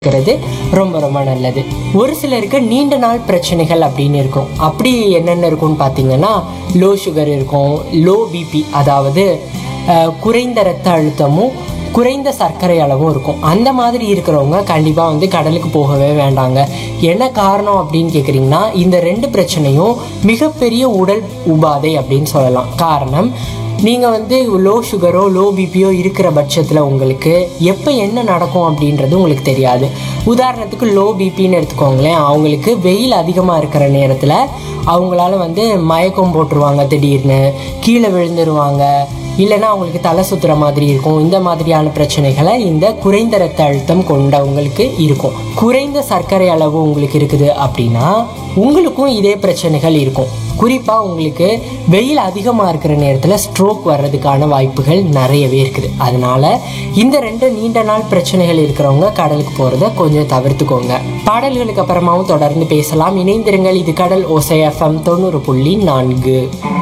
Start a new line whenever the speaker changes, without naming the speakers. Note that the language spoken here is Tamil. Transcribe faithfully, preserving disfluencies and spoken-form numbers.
இருக்கிறது ரொம்ப ரொம்ப நல்லது. ஒரு சிலருக்கு நீண்ட நாள் பிரச்சனைகள் அப்படின்னு இருக்கும். அப்படி என்னென்ன இருக்கும்னு பார்த்தீங்கன்னா, லோ சுகர் இருக்கும், லோ பிபி, அதாவது அஹ், குறைந்த ரத்த அழுத்தமும் குறைந்த சர்க்கரை அளவும் இருக்கும். அந்த மாதிரி இருக்கிறவங்க கண்டிப்பாக வந்து கடலுக்கு போகவே வேண்டாங்க. என்ன காரணம் அப்படின்னு கேட்குறீங்கன்னா, இந்த ரெண்டு பிரச்சனையும் மிகப்பெரிய உடல் உபாதை அப்படின்னு சொல்லலாம். காரணம், நீங்கள் வந்து லோ சுகரோ லோ பிபியோ இருக்கிற பட்சத்தில் உங்களுக்கு எப்போ என்ன நடக்கும் அப்படின்றது உங்களுக்கு தெரியாது. உதாரணத்துக்கு லோ பிபின்னு எடுத்துக்கோங்களேன். அவங்களுக்கு வெயில் அதிகமாக இருக்கிற நேரத்தில் அவங்களால வந்து மயக்கம் போட்டுருவாங்க, திடீர்னு கீழே விழுந்துருவாங்க, இல்லைன்னா அவங்களுக்கு தலை சுற்றுற மாதிரி இருக்கும். இந்த மாதிரியான பிரச்சனைகளை இந்த குறைந்த ரத்த அழுத்தம் கொண்டவங்களுக்கு இருக்கும். குறைந்த சர்க்கரை அளவு உங்களுக்கு இருக்குது அப்படின்னா உங்களுக்கும் இதே பிரச்சனைகள் இருக்கும். குறிப்பாக உங்களுக்கு வெயில் அதிகமாக இருக்கிற நேரத்தில் ஸ்ட்ரோக் வர்றதுக்கான வாய்ப்புகள் நிறையவே இருக்குது. அதனால இந்த ரெண்டு நீண்ட நாள் பிரச்சனைகள் இருக்கிறவங்க கடலுக்கு போகிறத கொஞ்சம் தவிர்த்துக்கோங்க. பாடல்களுக்கு அப்புறமாவும் தொடர்ந்து பேசலாம். இணைந்திருங்கள். இது கடல் ஓசை எஃப்எம் தொண்ணூறு புள்ளி நான்கு.